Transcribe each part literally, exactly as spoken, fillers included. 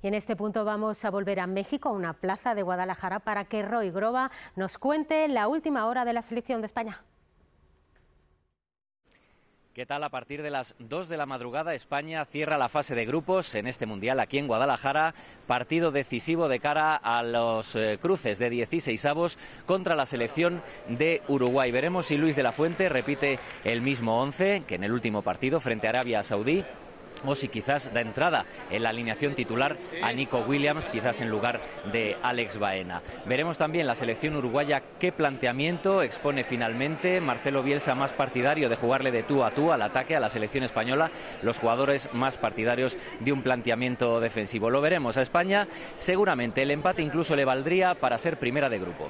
Y en este punto vamos a volver a México, a una plaza de Guadalajara, para que Roy Groba nos cuente la última hora de la selección de España. ¿Qué tal? A partir de las dos de la madrugada, España cierra la fase de grupos en este Mundial aquí en Guadalajara. Partido decisivo de cara a los eh, cruces de dieciseisavos contra la selección de Uruguay. Veremos si Luis de la Fuente repite el mismo once que en el último partido frente a Arabia Saudí, o si quizás da entrada en la alineación titular a Nico Williams, quizás en lugar de Alex Baena. Veremos también la selección uruguaya qué planteamiento expone finalmente. Marcelo Bielsa más partidario de jugarle de tú a tú al ataque a la selección española, los jugadores más partidarios de un planteamiento defensivo. Lo veremos a España, seguramente el empate incluso le valdría para ser primera de grupo.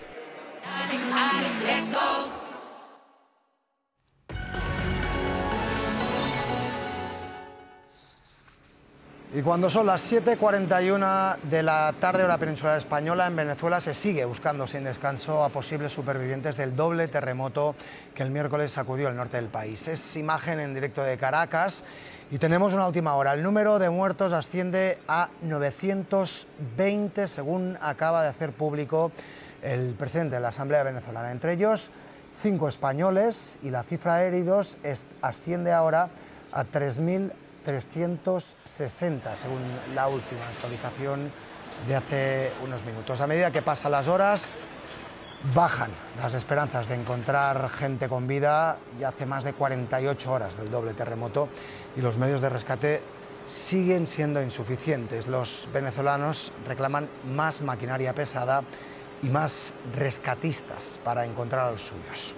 Y cuando son las siete cuarenta y una de la tarde hora peninsular española, en Venezuela se sigue buscando sin descanso a posibles supervivientes del doble terremoto que el miércoles sacudió el norte del país. Es imagen en directo de Caracas y tenemos una última hora. El número de muertos asciende a novecientos veinte, según acaba de hacer público el presidente de la Asamblea Venezolana. Entre ellos, cinco españoles, y la cifra de heridos es, asciende ahora a tres mil trescientos sesenta, según la última actualización de hace unos minutos. A medida que pasan las horas, bajan las esperanzas de encontrar gente con vida. Ya hace más de cuarenta y ocho horas del doble terremoto y los medios de rescate siguen siendo insuficientes. Los venezolanos reclaman más maquinaria pesada y más rescatistas para encontrar a los suyos.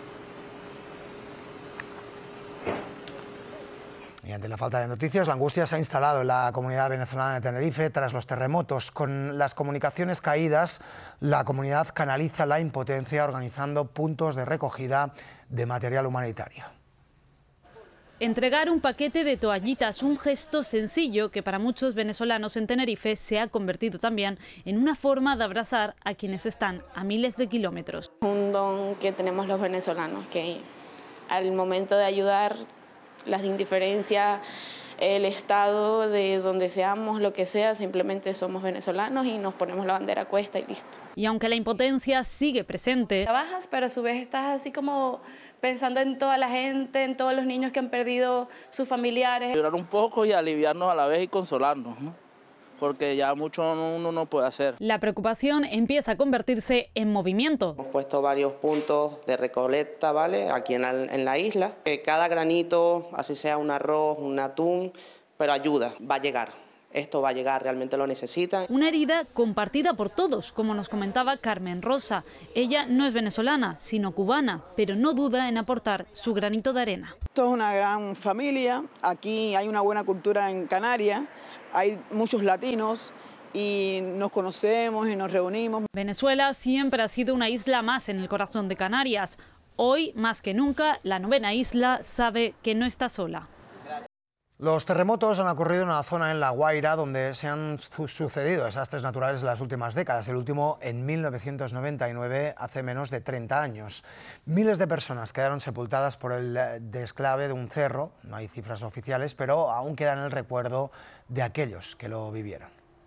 Y ante la falta de noticias, la angustia se ha instalado en la comunidad venezolana de Tenerife tras los terremotos. Con las comunicaciones caídas, la comunidad canaliza la impotencia organizando puntos de recogida de material humanitario. Entregar un paquete de toallitas, un gesto sencillo que para muchos venezolanos en Tenerife se ha convertido también en una forma de abrazar a quienes están a miles de kilómetros. Un don que tenemos los venezolanos, que al momento de ayudar, las indiferencias, el estado de donde seamos, lo que sea, simplemente somos venezolanos y nos ponemos la bandera a cuesta y listo. Y aunque la impotencia sigue presente, trabajas, pero a su vez estás así como pensando en toda la gente, en todos los niños que han perdido sus familiares. Llorar un poco y aliviarnos a la vez y consolarnos, ¿no? Porque ya mucho uno no puede hacer. La preocupación empieza a convertirse en movimiento. Hemos puesto varios puntos de recolecta, ¿vale? Aquí en la, en la isla. Que cada granito, así sea un arroz, un atún, pero ayuda, va a llegar. Esto va a llegar, realmente lo necesitan. Una herida compartida por todos, como nos comentaba Carmen Rosa. Ella no es venezolana, sino cubana, pero no duda en aportar su granito de arena. Esto es una gran familia. Aquí hay una buena cultura en Canarias. Hay muchos latinos y nos conocemos y nos reunimos. Venezuela siempre ha sido una isla más en el corazón de Canarias. Hoy, más que nunca, la novena isla sabe que no está sola. Los terremotos han ocurrido en una zona en La Guaira donde se han sucedido desastres naturales en las últimas décadas. El último en mil novecientos noventa y nueve, hace menos de treinta años. Miles de personas quedaron sepultadas por el desclave de un cerro. No hay cifras oficiales, pero aún queda en el recuerdo de aquellos que lo vivieron.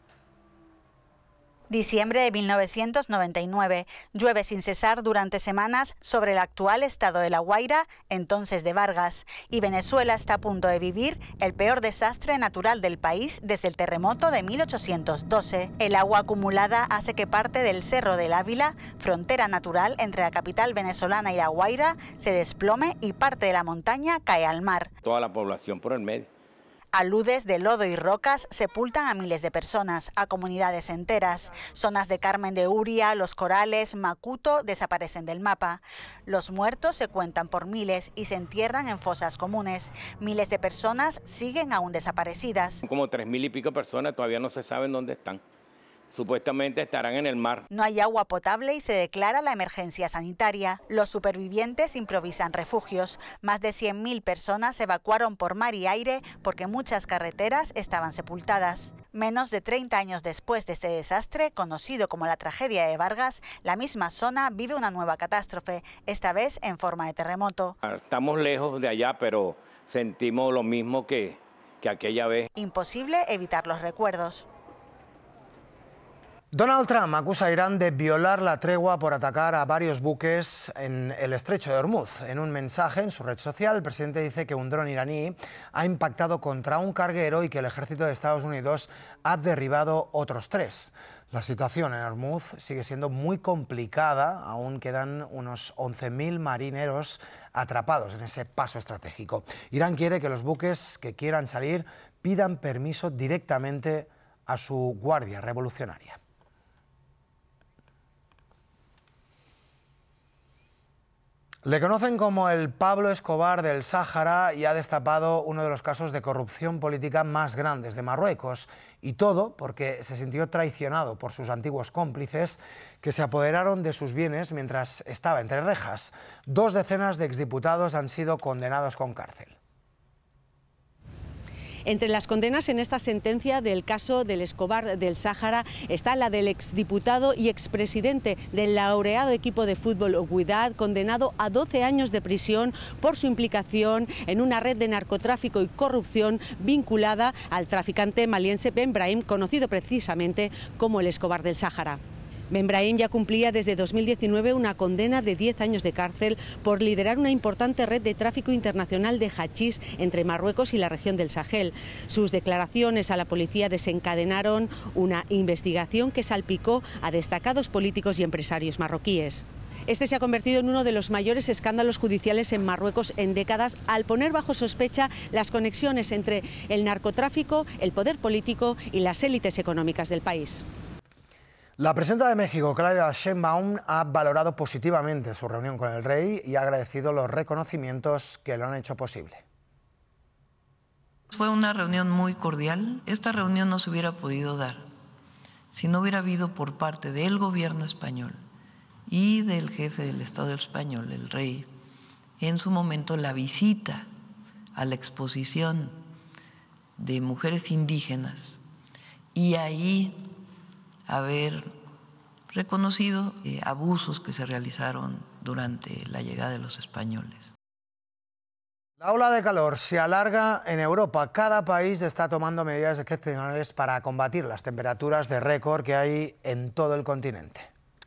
Diciembre de mil novecientos noventa y nueve. Llueve sin cesar durante semanas sobre el actual estado de La Guaira, entonces de Vargas, y Venezuela está a punto de vivir el peor desastre natural del país desde el terremoto de mil ochocientos doce. El agua acumulada hace que parte del Cerro del Ávila, frontera natural entre la capital venezolana y La Guaira, se desplome y parte de la montaña cae al mar. Toda la población por el medio. Aludes de lodo y rocas sepultan a miles de personas, a comunidades enteras. Zonas de Carmen de Uria, Los Corales, Macuto desaparecen del mapa. Los muertos se cuentan por miles y se entierran en fosas comunes. Miles de personas siguen aún desaparecidas. Como tres mil y pico personas todavía no se saben dónde están. Supuestamente estarán en el mar. No hay agua potable y se declara la emergencia sanitaria. Los supervivientes improvisan refugios. Más de cien mil personas se evacuaron por mar y aire porque muchas carreteras estaban sepultadas. Menos de treinta años después de este desastre, conocido como la tragedia de Vargas, la misma zona vive una nueva catástrofe, esta vez en forma de terremoto. Estamos lejos de allá, pero sentimos lo mismo que, que aquella vez. Imposible evitar los recuerdos. Donald Trump acusa a Irán de violar la tregua por atacar a varios buques en el estrecho de Hormuz. En un mensaje en su red social, el presidente dice que un dron iraní ha impactado contra un carguero y que el ejército de Estados Unidos ha derribado otros tres. La situación en Hormuz sigue siendo muy complicada, aún quedan unos once mil marineros atrapados en ese paso estratégico. Irán quiere que los buques que quieran salir pidan permiso directamente a su guardia revolucionaria. Le conocen como el Pablo Escobar del Sáhara y ha destapado uno de los casos de corrupción política más grandes de Marruecos. Y todo porque se sintió traicionado por sus antiguos cómplices que se apoderaron de sus bienes mientras estaba entre rejas. Dos decenas de exdiputados han sido condenados con cárcel. Entre las condenas en esta sentencia del caso del Escobar del Sáhara está la del exdiputado y expresidente del laureado equipo de fútbol Wydad, condenado a doce años de prisión por su implicación en una red de narcotráfico y corrupción vinculada al traficante maliense Ben Brahim, conocido precisamente como el Escobar del Sáhara. Ben Brahim ya cumplía desde dos mil diecinueve una condena de diez años de cárcel por liderar una importante red de tráfico internacional de hachís entre Marruecos y la región del Sahel. Sus declaraciones a la policía desencadenaron una investigación que salpicó a destacados políticos y empresarios marroquíes. Este se ha convertido en uno de los mayores escándalos judiciales en Marruecos en décadas, al poner bajo sospecha las conexiones entre el narcotráfico, el poder político y las élites económicas del país. La presidenta de México, Claudia Sheinbaum, ha valorado positivamente su reunión con el rey y ha agradecido los reconocimientos que lo han hecho posible. Fue una reunión muy cordial. Esta reunión no se hubiera podido dar si no hubiera habido por parte del gobierno español y del jefe del Estado español, el rey, en su momento la visita a la exposición de mujeres indígenas y ahí haber reconocido eh, abusos que se realizaron durante la llegada de los españoles. La ola de calor se alarga en Europa. Cada país está tomando medidas excepcionales para combatir las temperaturas de récord que hay en todo el continente.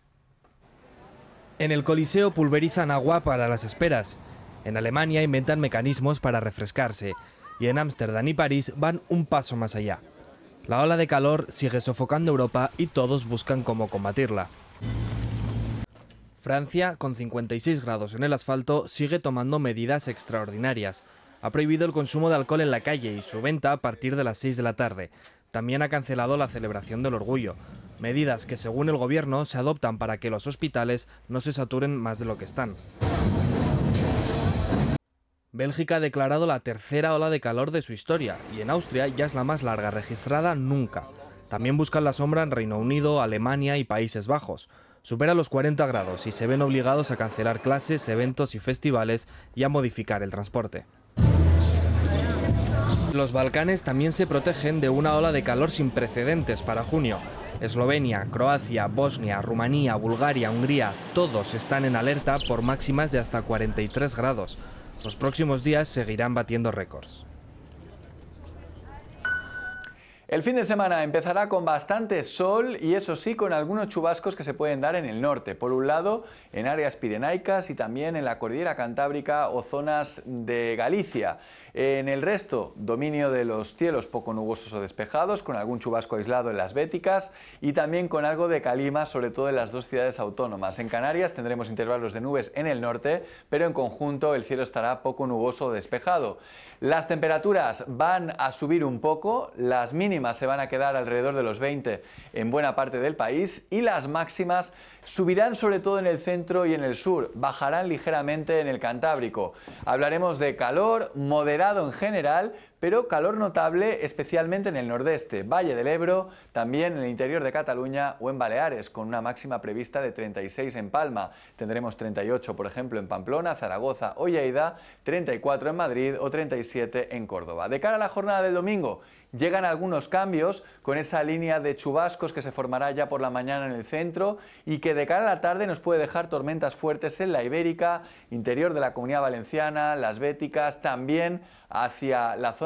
En el Coliseo pulverizan agua para las esperas. En Alemania inventan mecanismos para refrescarse. Y en Ámsterdam y París van un paso más allá. La ola de calor sigue sofocando Europa y todos buscan cómo combatirla. Francia, con cincuenta y seis grados en el asfalto, sigue tomando medidas extraordinarias. Ha prohibido el consumo de alcohol en la calle y su venta a partir de las seis de la tarde. También ha cancelado la celebración del orgullo. Medidas que, según el gobierno, se adoptan para que los hospitales no se saturen más de lo que están. Bélgica ha declarado la tercera ola de calor de su historia y en Austria ya es la más larga registrada nunca. También buscan la sombra en Reino Unido, Alemania y Países Bajos. Supera los cuarenta grados y se ven obligados a cancelar clases, eventos y festivales y a modificar el transporte. Los Balcanes también se protegen de una ola de calor sin precedentes para junio. Eslovenia, Croacia, Bosnia, Rumanía, Bulgaria, Hungría, todos están en alerta por máximas de hasta cuarenta y tres grados. Los próximos días seguirán batiendo récords. El fin de semana empezará con bastante sol y eso sí con algunos chubascos que se pueden dar en el norte. Por un lado en áreas pirenaicas y también en la cordillera cantábrica o zonas de Galicia. En el resto, dominio de los cielos poco nubosos o despejados, con algún chubasco aislado en las Béticas y también con algo de calima, sobre todo en las dos ciudades autónomas. En Canarias tendremos intervalos de nubes en el norte, pero en conjunto el cielo estará poco nuboso o despejado. Las temperaturas van a subir un poco, las mínimas se van a quedar alrededor de los veinte en buena parte del país y las máximas subirán sobre todo en el centro y en el sur, bajarán ligeramente en el Cantábrico. Hablaremos de calor moderado en general, pero calor notable especialmente en el nordeste, Valle del Ebro, también en el interior de Cataluña o en Baleares, con una máxima prevista de treinta y seis en Palma. Tendremos treinta y ocho, por ejemplo, en Pamplona, Zaragoza o Lleida, treinta y cuatro en Madrid o treinta y siete en Córdoba. De cara a la jornada del domingo, llegan algunos cambios con esa línea de chubascos que se formará ya por la mañana en el centro y que de cara a la tarde nos puede dejar tormentas fuertes en la Ibérica, interior de la Comunidad Valenciana, las Béticas, también hacia la zona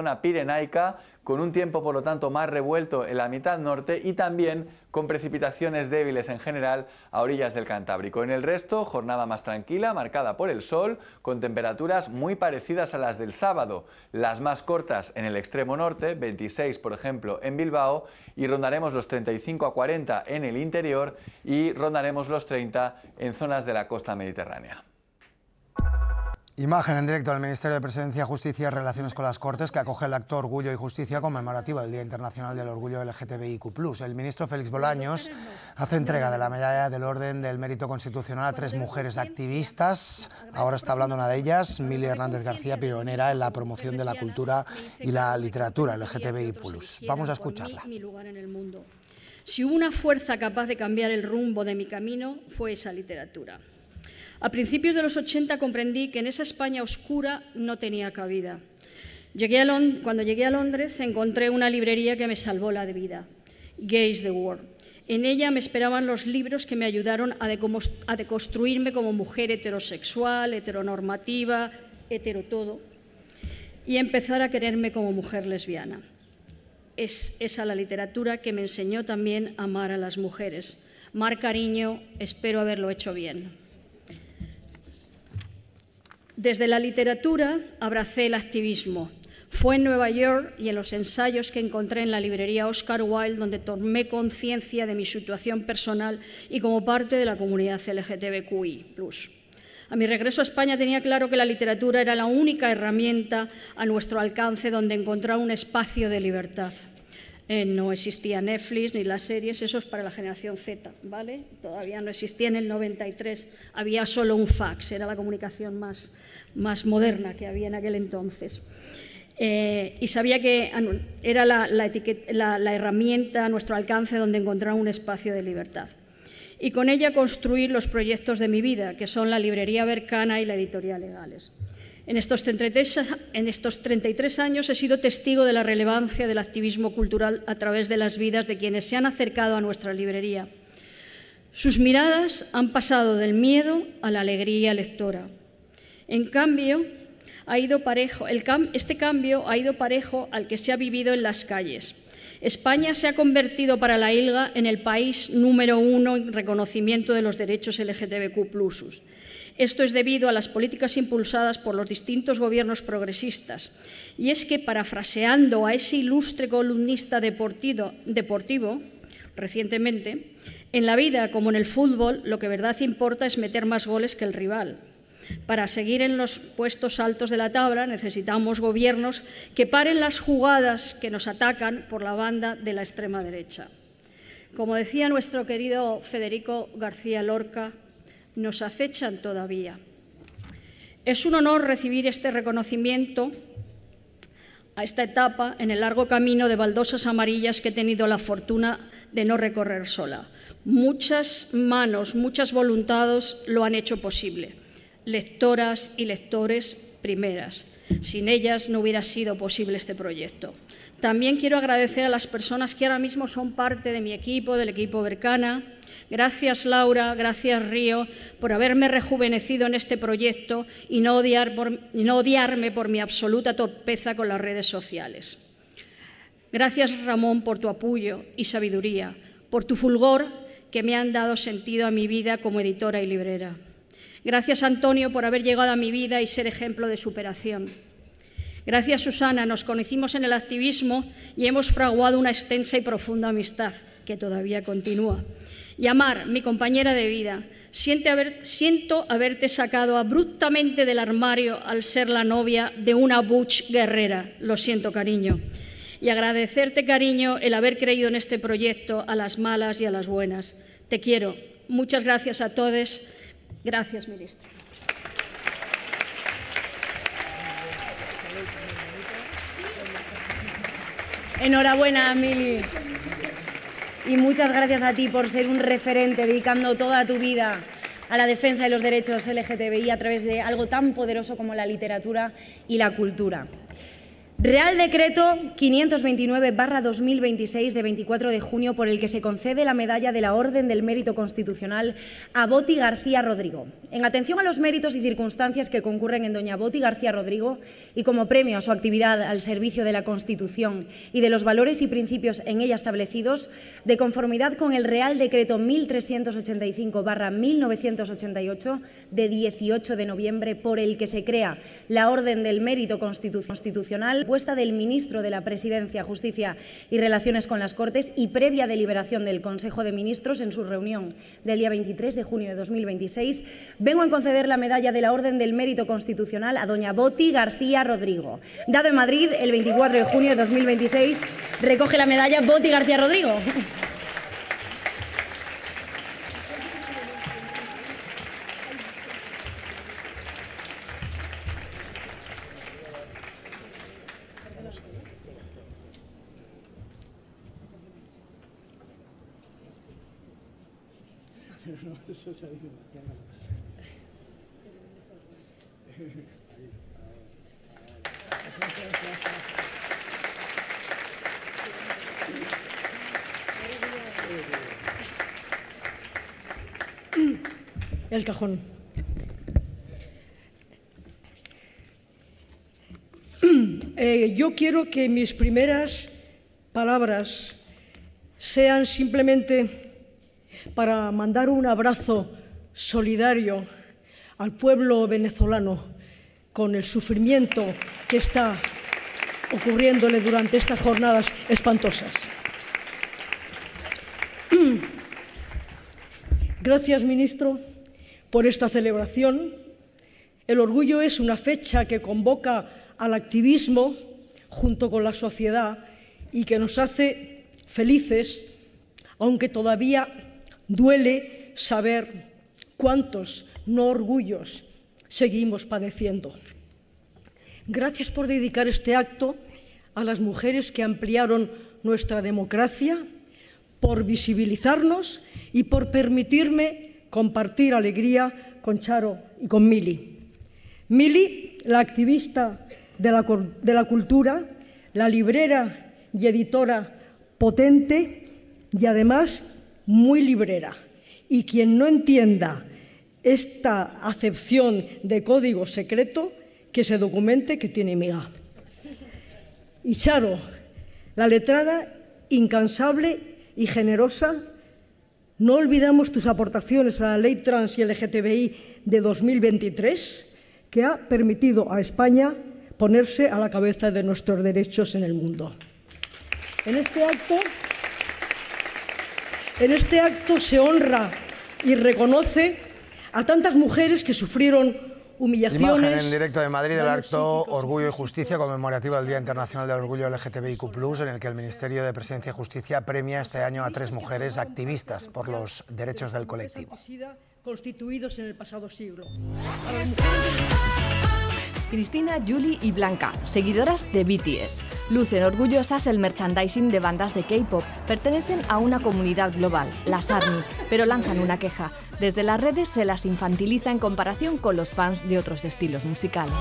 zona pirenaica, con un tiempo por lo tanto más revuelto en la mitad norte y también con precipitaciones débiles en general a orillas del Cantábrico. En el resto, jornada más tranquila, marcada por el sol, con temperaturas muy parecidas a las del sábado, las más cortas en el extremo norte, veintiséis por ejemplo en Bilbao, y rondaremos los treinta y cinco a cuarenta en el interior y rondaremos los treinta en zonas de la costa mediterránea. Imagen en directo del Ministerio de Presidencia, Justicia y Relaciones con las Cortes, que acoge el acto Orgullo y Justicia conmemorativa del Día Internacional del Orgullo L G T B I Q plus. El ministro Félix Bolaños hace entrega de la Medalla del Orden del Mérito Constitucional a tres mujeres activistas. Ahora está hablando una de ellas, Mili Hernández García, pionera en la promoción de la cultura y la literatura L G T B I plus. Vamos a escucharla. Si hubo una fuerza capaz de cambiar el rumbo de mi camino, fue esa literatura. A principios de los ochenta comprendí que en esa España oscura no tenía cabida. Llegué a Lond- Cuando llegué a Londres encontré una librería que me salvó la vida, Gaze the World. En ella me esperaban los libros que me ayudaron a, decomos- a deconstruirme como mujer heterosexual, heteronormativa, heterotodo, y empezar a quererme como mujer lesbiana. Es esa la literatura que me enseñó también a amar a las mujeres. Mar Cariño, espero haberlo hecho bien. Desde la literatura abracé el activismo. Fue en Nueva York y en los ensayos que encontré en la librería Oscar Wilde donde tomé conciencia de mi situación personal y como parte de la comunidad L G T B Q I plus. A mi regreso a España tenía claro que la literatura era la única herramienta a nuestro alcance donde encontrar un espacio de libertad. Eh, no existía Netflix ni las series, eso es para la generación Z, ¿vale? Todavía no existía en el noventa y tres, había solo un fax, era la comunicación más, más moderna que había en aquel entonces. Eh, y sabía que era la, la, etiqueta, la, la herramienta a nuestro alcance donde encontrar un espacio de libertad. Y con ella construir los proyectos de mi vida, que son la librería Berkana y la editorial Legales. En estos, treinta y tres, en estos treinta y tres años he sido testigo de la relevancia del activismo cultural a través de las vidas de quienes se han acercado a nuestra librería. Sus miradas han pasado del miedo a la alegría lectora. En cambio, ha ido parejo, el cam, este cambio ha ido parejo al que se ha vivido en las calles. España se ha convertido para la I L G A en el país número uno en reconocimiento de los derechos L G T B Q plus. Esto es debido a las políticas impulsadas por los distintos gobiernos progresistas. Y es que, parafraseando a ese ilustre columnista deportivo, deportivo recientemente, en la vida, como en el fútbol, lo que verdad importa es meter más goles que el rival. Para seguir en los puestos altos de la tabla necesitamos gobiernos que paren las jugadas que nos atacan por la banda de la extrema derecha. Como decía nuestro querido Federico García Lorca, nos acechan todavía. Es un honor recibir este reconocimiento a esta etapa en el largo camino de baldosas amarillas que he tenido la fortuna de no recorrer sola. Muchas manos, muchas voluntades lo han hecho posible. Lectoras y lectores primeras. Sin ellas no hubiera sido posible este proyecto. También quiero agradecer a las personas que ahora mismo son parte de mi equipo, del equipo Berkana. Gracias, Laura, gracias, Río, por haberme rejuvenecido en este proyecto y no, odiar por, y no odiarme por mi absoluta torpeza con las redes sociales. Gracias, Ramón, por tu apoyo y sabiduría, por tu fulgor que me han dado sentido a mi vida como editora y librera. Gracias, Antonio, por haber llegado a mi vida y ser ejemplo de superación. Gracias, Susana, nos conocimos en el activismo y hemos fraguado una extensa y profunda amistad que todavía continúa. Y Amar, mi compañera de vida, siente haber, siento haberte sacado abruptamente del armario al ser la novia de una butch guerrera. Lo siento, cariño. Y agradecerte, cariño, el haber creído en este proyecto a las malas y a las buenas. Te quiero. Muchas gracias a todos. Gracias, ministro. Enhorabuena, Mili. Y muchas gracias a ti por ser un referente, dedicando toda tu vida a la defensa de los derechos L G T B I a través de algo tan poderoso como la literatura y la cultura. Real Decreto quinientos veintinueve barra dos mil veintiséis de veinticuatro de junio por el que se concede la medalla de la Orden del Mérito Constitucional a Boti García Rodrigo. En atención a los méritos y circunstancias que concurren en doña Boti García Rodrigo y como premio a su actividad al servicio de la Constitución y de los valores y principios en ella establecidos, de conformidad con el Real Decreto mil trescientos ochenta y cinco barra mil novecientos ochenta y ocho de dieciocho de noviembre por el que se crea la Orden del Mérito Constitucional, puesta del Ministro de la Presidencia, Justicia y Relaciones con las Cortes y previa deliberación del Consejo de Ministros en su reunión del día veintitrés de junio de dos mil veintiséis, vengo a conceder la medalla de la Orden del Mérito Constitucional a doña Boti García Rodrigo. Dado en Madrid el veinticuatro de junio de dos mil veintiséis, recoge la medalla Boti García Rodrigo. El cajón. Eh, yo quiero que mis primeras palabras sean simplemente para mandar un abrazo solidario al pueblo venezolano con el sufrimiento que está ocurriéndole durante estas jornadas espantosas. Gracias, ministro, por esta celebración. El orgullo es una fecha que convoca al activismo junto con la sociedad y que nos hace felices, aunque todavía duele saber cuántos no orgullos seguimos padeciendo. Gracias por dedicar este acto a las mujeres que ampliaron nuestra democracia, por visibilizarnos y por permitirme compartir alegría con Charo y con Mili. Mili, la activista de la, de la cultura, la librera y editora potente y además muy librera. Y quien no entienda esta acepción de código secreto, que se documente que tiene miga. Y Charo, la letrada incansable y generosa, no olvidamos tus aportaciones a la Ley Trans y L G T B I de dos mil veintitrés, que ha permitido a España ponerse a la cabeza de nuestros derechos en el mundo. En este acto, en este acto se honra y reconoce a tantas mujeres que sufrieron humillaciones. Imagen en directo de Madrid del acto Orgullo y Justicia conmemorativo del Día Internacional del Orgullo L G T B I Q plus, en el que el Ministerio de Presidencia y Justicia premia este año a tres mujeres activistas por los derechos del colectivo. Constituidos en el pasado siglo. Cristina, Julie y Blanca, seguidoras de B T S. Lucen orgullosas el merchandising de bandas de K-pop. Pertenecen a una comunidad global, las ARMY, pero lanzan una queja. Desde las redes se las infantiliza en comparación con los fans de otros estilos musicales.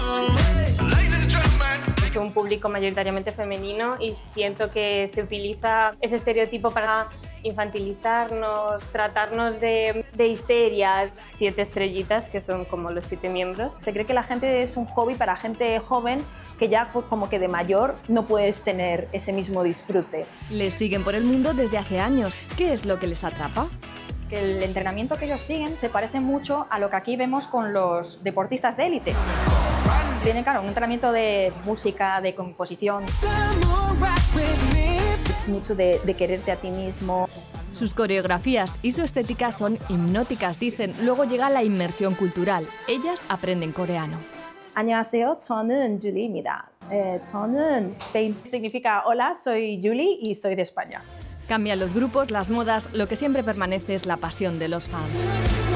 Es un público mayoritariamente femenino y siento que se utiliza ese estereotipo para infantilizarnos, tratarnos de, de histerias, siete estrellitas, que son como los siete miembros. Se cree que la gente es un hobby para gente joven, que ya pues, como que de mayor no puedes tener ese mismo disfrute. Les siguen por el mundo desde hace años. ¿Qué es lo que les atrapa? El entrenamiento que ellos siguen se parece mucho a lo que aquí vemos con los deportistas de élite. Tienen, claro, un entrenamiento de música, de composición. Es mucho de, de quererte a ti mismo. Sus coreografías y su estética son hipnóticas, dicen. Luego llega la inmersión cultural. Ellas aprenden coreano. 안녕하세요, 저는 줄리입니다. Eh, 저는 Spain. Significa hola, soy Julie y soy de España. Cambian los grupos, las modas, lo que siempre permanece es la pasión de los fans.